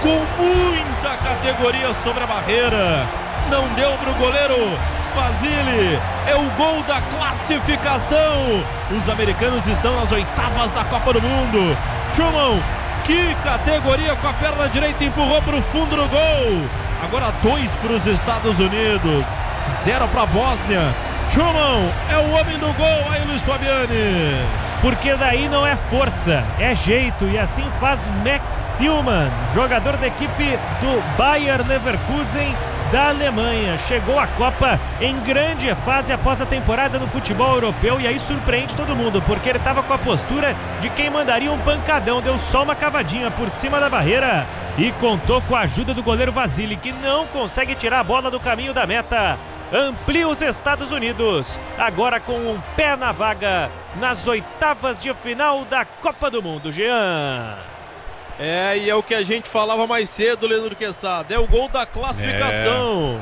com muita categoria sobre a barreira. Não deu para o goleiro Vasily. É o gol da classificação. Os americanos estão nas oitavas da Copa do Mundo. Truman, que categoria, com a perna direita empurrou para o fundo do gol. Agora 2 para os Estados Unidos, 0 para a Bósnia. Truman é o homem do gol, aí Luiz Fabiani. Porque daí não é força, é jeito, e assim faz Max Tillmann, jogador da equipe do Bayer Leverkusen da Alemanha. Chegou à Copa em grande fase após a temporada no futebol europeu, e aí surpreende todo mundo, porque ele estava com a postura de quem mandaria um pancadão, deu só uma cavadinha por cima da barreira e contou com a ajuda do goleiro Vasily, que não consegue tirar a bola do caminho da meta. Amplia os Estados Unidos, agora com um pé na vaga nas oitavas de final da Copa do Mundo, Jean. E é o que a gente falava mais cedo, Leandro Quesada, é o gol da classificação.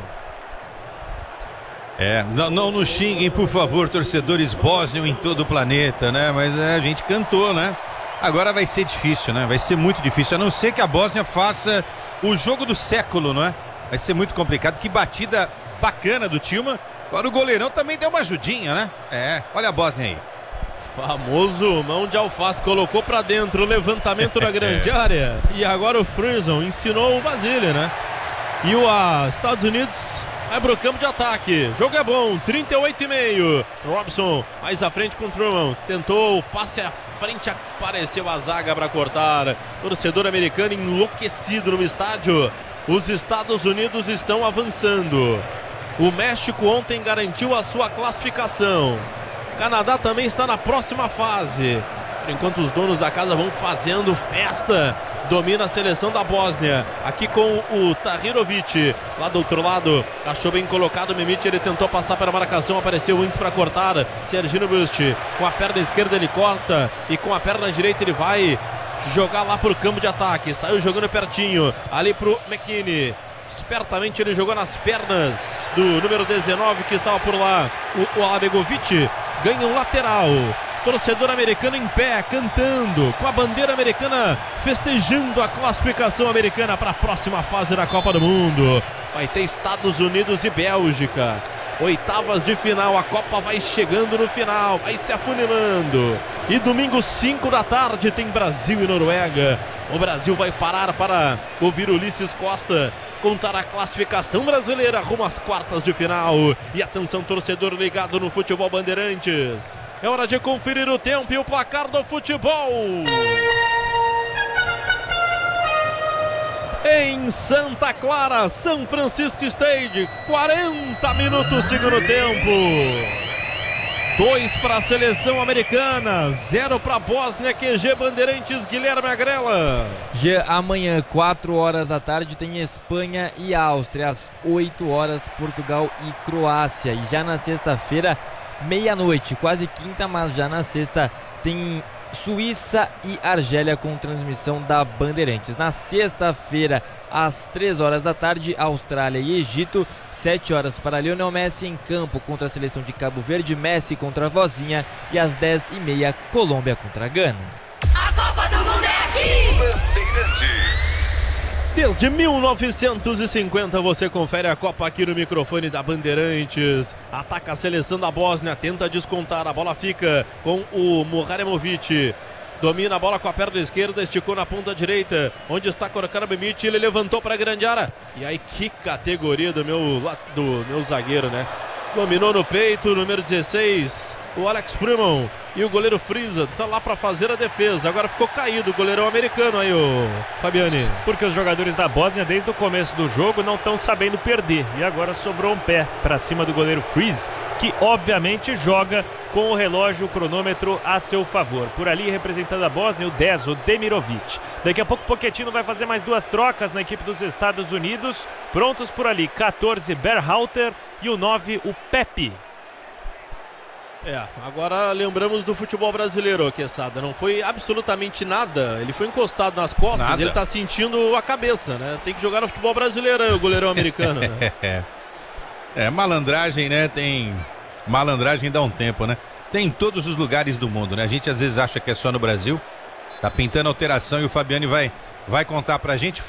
Não nos xinguem, por favor, torcedores bósnios em todo o planeta, né? Mas a gente cantou, né? Agora vai ser difícil, né? Vai ser muito difícil, a não ser que a Bósnia faça o jogo do século, não é? Vai ser muito complicado. Que batida bacana do Tillmann. Agora o goleirão também deu uma ajudinha, né? Olha a Bósnia aí. Famoso mão de alface, colocou pra dentro o levantamento da grande área. E agora o Friesen ensinou o Vasily, né? E o Estados Unidos vai pro campo de ataque. Jogo é bom, 38,5. Robson mais à frente com o Truman. Tentou o passe à frente, apareceu a zaga para cortar. Torcedor americano enlouquecido no estádio. Os Estados Unidos estão avançando. O México ontem garantiu a sua classificação. O Canadá também está na próxima fase. Enquanto os donos da casa vão fazendo festa, domina a seleção da Bósnia. Aqui com o Tahirovic. Lá do outro lado, achou bem colocado o Mimic. Ele tentou passar pela marcação, apareceu antes para cortar. Serginho Bust. Com a perna esquerda ele corta. E com a perna direita ele vai jogar lá pro campo de ataque. Saiu jogando pertinho. Ali pro McKinney. Espertamente ele jogou nas pernas do número 19 que estava por lá. O Alabegovic ganha um lateral. Torcedor americano em pé, cantando, com a bandeira americana, festejando a classificação americana para a próxima fase da Copa do Mundo. Vai ter Estados Unidos e Bélgica. Oitavas de final, a Copa vai chegando no final, vai se afunilando. E domingo, 5 da tarde, tem Brasil e Noruega. O Brasil vai parar para ouvir Ulisses Costa contar a classificação brasileira rumo às quartas de final. E atenção, torcedor ligado no Futebol Bandeirantes. É hora de conferir o tempo e o placar do futebol. Em Santa Clara, São Francisco State, 40 minutos segundo tempo. 2 para a seleção americana, 0 para a Bósnia. QG Bandeirantes, Guilherme Agrela. Amanhã, 4 horas da tarde, tem Espanha e Áustria. Às 8 horas, Portugal e Croácia. E já na sexta-feira, meia-noite, quase quinta, mas já na sexta, tem Suíça e Argélia com transmissão da Bandeirantes. Na sexta-feira, às 3 horas da tarde, Austrália e Egito. 7 horas para Lionel Messi em campo contra a seleção de Cabo Verde, Messi contra a Vozinha. E às 10h30, Colômbia contra Gana. A Copa do Mundo é aqui! Bandeirantes. Desde 1950 você confere a Copa aqui no microfone da Bandeirantes. Ataca a seleção da Bósnia, tenta descontar, a bola fica com o Muharemovic. Domina a bola com a perna esquerda, esticou na ponta direita, onde está colocando o Mimic, ele levantou para a grande área. E aí que categoria do meu zagueiro, né? Dominou no peito, número 16, o Alex Freeman. E o goleiro Friesen tá lá para fazer a defesa. Agora ficou caído o goleirão americano aí, o Fabiani. Porque os jogadores da Bósnia, desde o começo do jogo, não estão sabendo perder. E agora sobrou um pé para cima do goleiro Friesen, que obviamente joga com o relógio, o cronômetro a seu favor. Por ali, representando a Bósnia, o 10, o Demirovic. Daqui a pouco o Pochettino vai fazer mais 2 trocas na equipe dos Estados Unidos. Prontos por ali, 14, Berhalter, e o 9, o Pepe. Agora lembramos do futebol brasileiro, Quesada. Não foi absolutamente nada. Ele foi encostado nas costas, nada. Ele tá sentindo a cabeça, né? Tem que jogar no futebol brasileiro, o goleirão americano, né? Malandragem, né? Malandragem dá um tempo, né? Tem em todos os lugares do mundo, né? A gente às vezes acha que é só no Brasil. Tá pintando alteração e o Fabiani vai contar pra gente.